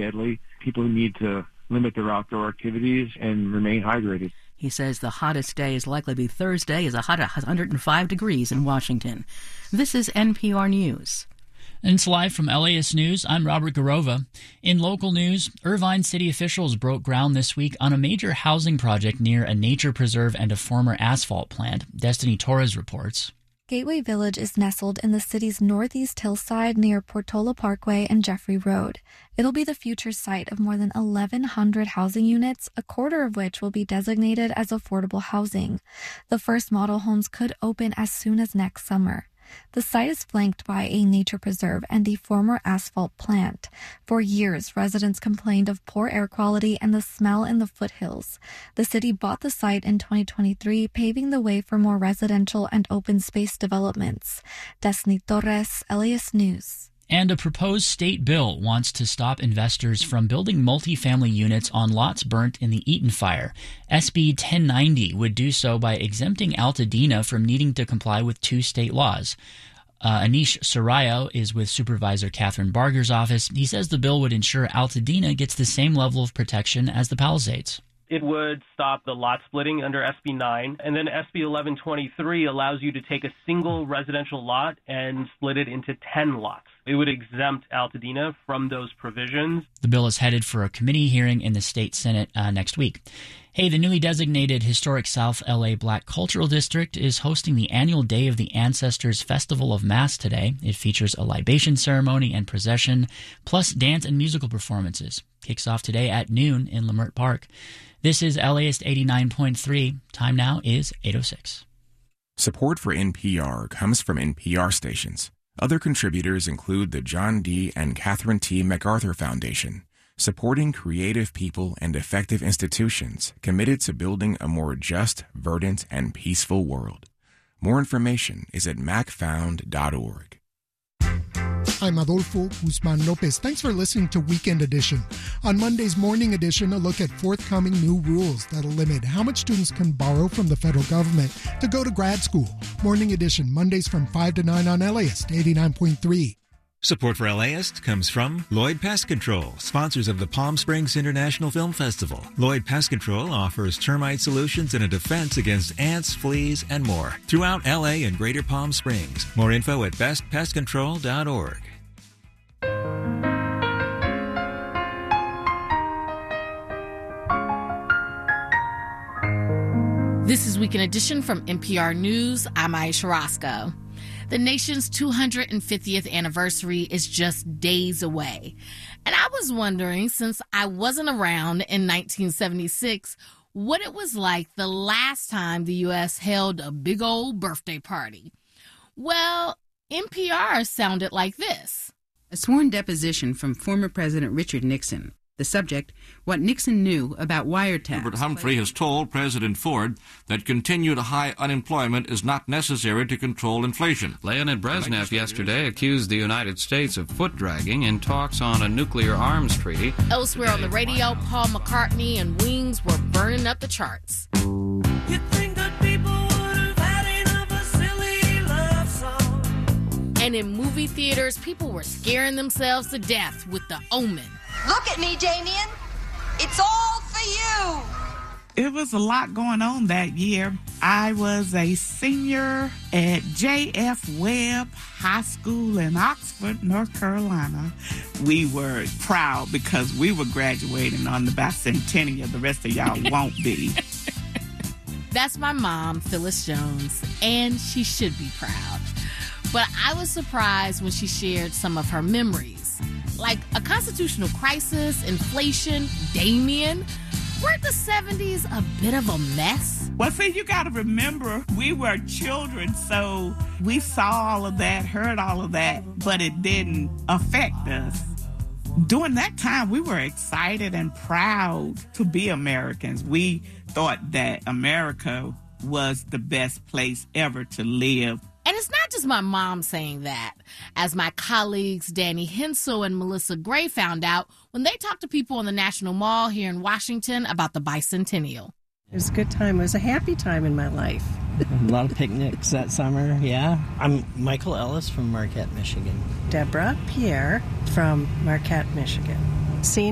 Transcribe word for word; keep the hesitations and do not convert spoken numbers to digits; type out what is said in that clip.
deadly. People need to limit their outdoor activities and remain hydrated. He says the hottest day is likely to be Thursday, as a hot one hundred five degrees in Washington. This is N P R News. And it's live from L A S News. I'm Robert Garova. In local news, Irvine city officials broke ground this week on a major housing project near a nature preserve and a former asphalt plant. Destiny Torres reports. Gateway Village is nestled in the city's northeast hillside near Portola Parkway and Jeffrey Road. It'll be the future site of more than eleven hundred housing units, a quarter of which will be designated as affordable housing. The first model homes could open as soon as next summer. The site is flanked by a nature preserve and the former asphalt plant. For years, residents complained of poor air quality and the smell in the foothills. The city bought the site in twenty twenty-three, paving the way for more residential and open space developments. Destiny Torres, L A S News. And a proposed state bill wants to stop investors from building multifamily units on lots burnt in the Eaton fire. S B ten ninety would do so by exempting Altadena from needing to comply with two state laws. Uh, Anish Sarayo is with Supervisor Catherine Barger's office. He says the bill would ensure Altadena gets the same level of protection as the Palisades. It would stop the lot splitting under S B nine, and then S B eleven twenty-three allows you to take a single residential lot and split it into ten lots. It would exempt Altadena from those provisions. The bill is headed for a committee hearing in the state Senate uh, next week. Hey, the newly designated Historic South L A Black Cultural District is hosting the annual Day of the Ancestors Festival of Mass today. It features a libation ceremony and procession, plus dance and musical performances. Kicks off today at noon in Lamert Park. This is L A S eighty-nine point three. Time now is eight oh six. Support for N P R comes from N P R stations. Other contributors include the John D. and Catherine T. MacArthur Foundation, supporting creative people and effective institutions committed to building a more just, verdant, and peaceful world. More information is at mac found dot org. I'm Adolfo Guzman Lopez. Thanks for listening to Weekend Edition. On Monday's Morning Edition, a look at forthcoming new rules that'll limit how much students can borrow from the federal government to go to grad school. Morning Edition, Mondays from five to nine on L A S eighty-nine point three. Support for L A S comes from Lloyd Pest Control, sponsors of the Palm Springs International Film Festival. Lloyd Pest Control offers termite solutions and a defense against ants, fleas, and more throughout L A and Greater Palm Springs. More info at best pest control dot org. This is Weekend Edition from N P R News. I'm Aisha Roscoe. The nation's two hundred fiftieth anniversary is just days away. And I was wondering, since I wasn't around in nineteen seventy-six, what it was like the last time the U S held a big old birthday party. Well, N P R sounded like this. A sworn deposition from former President Richard Nixon. The subject, what Nixon knew about wiretaps. Herbert Humphrey has told President Ford that continued high unemployment is not necessary to control inflation. Leonid Brezhnev yesterday accused the United States of foot-dragging in talks on a nuclear arms treaty. Elsewhere on the radio, Paul McCartney and Wings were burning up the charts. You think that people would have had enough of a silly love song? And in movie theaters, people were scaring themselves to death with The Omen. Look at me, Damien. It's all for you. It was a lot going on that year. I was a senior at J F Webb High School in Oxford, North Carolina. We were proud because we were graduating on the bicentennial. The rest of y'all won't be. That's my mom, Phyllis Jones, and she should be proud. But I was surprised when she shared some of her memories. Like a constitutional crisis, inflation, Damien. Weren't the seventies a bit of a mess? Well, see, you got to remember, we were children, so we saw all of that, heard all of that, but it didn't affect us. During that time, we were excited and proud to be Americans. We thought that America was the best place ever to live. And it's not just my mom saying that. As my colleagues Danny Hensel and Melissa Gray found out when they talked to people on the National Mall here in Washington about the bicentennial. It was a good time. It was a happy time in my life. A lot of picnics that summer, yeah. I'm Michael Ellis from Marquette, Michigan. Deborah Pierre from Marquette, Michigan. Seen